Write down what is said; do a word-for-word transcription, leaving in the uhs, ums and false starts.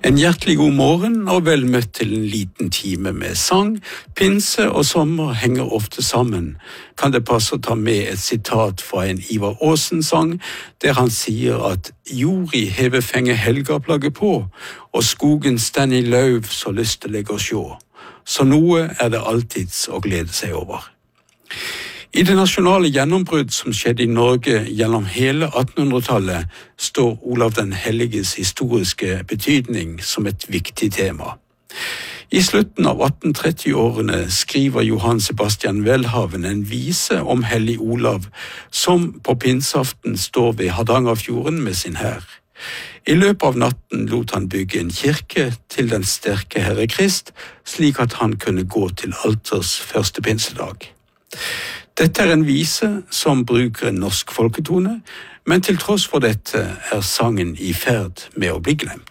En hjertelig god morgen og vel møtt til en liten time med sang. Pinse og sommer henger ofte sammen. Kan det passe å ta med et sitat fra en Ivar Aasen-sang, der han sier at «Jord i hevefenge helgaplagget på, og skogen stand i løv så lystelig å sjå. Så noe er det alltids å glede seg over». I det nasjonale gjennombrudd som skjedde i Norge gjennom hele attenhundretallet, står Olav den Helliges historiske betydning som et viktig tema. I slutten av atten-tretti-årene skriver Johan Sebastian Welhaven en vise om hellig Olav, som på pinseaften står ved Hardangerfjorden med sin hær. I løpet av natten lot han bygge en kirke til den sterke Herre Krist, slik at han kunne gå til alters første pinsedag. Dette er en vise som bruker en norsk folketone, men til tross for dette er sangen i ferd med å bli glemt.